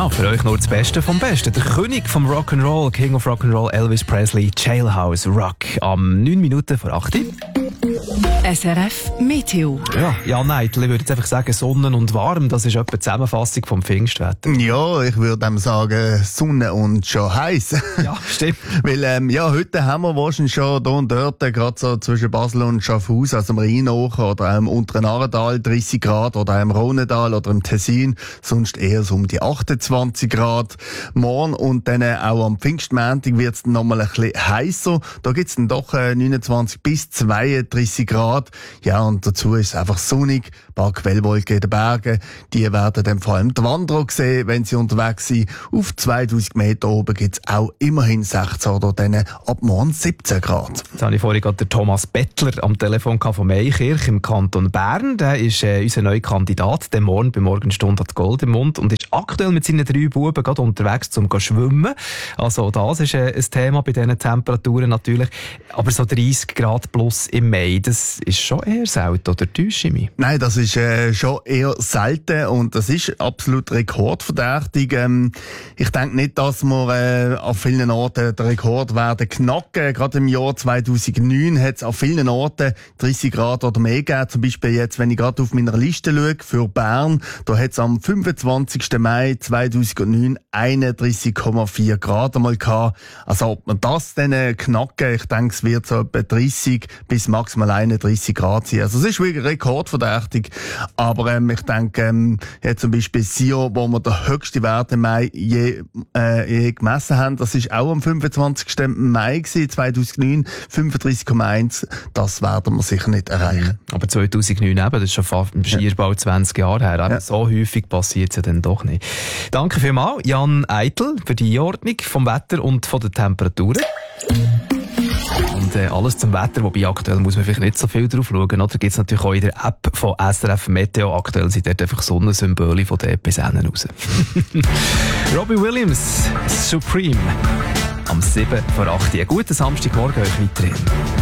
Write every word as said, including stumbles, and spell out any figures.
Ja, für euch nur das Beste vom Besten. Der König vom Rock'n'Roll, King of Rock'n'Roll, Elvis Presley, Jailhouse Rock. Am neun Minuten vor acht. S R F Meteo. Ja, Jan Eitel, ich würde jetzt einfach sagen, Sonnen und warm, das ist etwa die Zusammenfassung vom Pfingstwetter. Ja, ich würde dem sagen, Sonne und schon heiß. Ja, stimmt. Weil, ähm, ja, heute haben wir wahrscheinlich schon da und dort, gerade so zwischen Basel und Schaffhausen, also im Rheinacher oder auch im unteren Aartal dreißig Grad oder auch im Rhonedal oder im Tessin, sonst eher so um die achtundzwanzig Grad. Morgen und dann auch am Pfingstmontag wird es nochmal ein bisschen heißer. Da gibt's dann doch äh, neunundzwanzig bis zweiunddreißig Grad. Ja, und dazu ist es einfach sonnig, ein paar Quellwolken in den Bergen. Die werden dann vor allem die Wanderer sehen, wenn sie unterwegs sind. Auf zweitausend Meter oben gibt's auch immerhin sechzehn oder dann ab morgen siebzehn Grad. Jetzt habe ich vorhin gerade den Thomas Bettler am Telefon von Meikirch im Kanton Bern. Der ist äh, unser neuer Kandidat, der morgen bei Morgenstunde hat Gold im Mund und ist aktuell mit seinen drei Buben gerade unterwegs, um zu schwimmen. Also das ist äh, ein Thema bei diesen Temperaturen natürlich. Aber so dreißig Grad plus im Mai, das ist schon eher selten, oder täusche ich mich? Nein, das ist äh, schon eher selten und das ist absolut rekordverdächtig. Ähm, ich denke nicht, dass wir äh, auf vielen Orten den Rekord werden knacken. Gerade im Jahr zweitausendneun hat es auf vielen Orten dreißig Grad oder mehr gegeben. Zum Beispiel jetzt, wenn ich gerade auf meiner Liste schaue, für Bern, da hat es am fünfundzwanzigsten Mai zweitausendneun einunddreißig Komma vier Grad einmal gehabt. Also ob man das dann äh, knacken, ich denke, es wird so etwa dreißig bis maximal einunddreißig Grad sein. Also es ist wirklich rekordverdächtig. Aber ähm, ich denke, ähm, jetzt zum Beispiel Sio, wo wir den höchsten Wert im Mai je, äh, je gemessen haben, das ist auch am fünfundzwanzigsten Mai gewesen, zweitausendneun, fünfunddreißig Komma eins. Das werden wir sicher nicht erreichen. Aber zweitausendneun eben, das ist schon fast im Schier bald zwanzig Jahre her. Ja. So häufig passiert es ja dann doch nicht. Danke vielmals, Jan Eitel, für die Einordnung vom Wetter und von den Temperaturen. Und äh, alles zum Wetter, wobei aktuell muss man vielleicht nicht so viel drauf schauen. Oder gibt es natürlich auch in der App von S R F Meteo. Aktuell sind dort einfach Sonnensymbole von der bis hinten raus. Robbie Williams, Supreme. Am sieben vor acht. Einen guten Samstagmorgen euch weiterhin.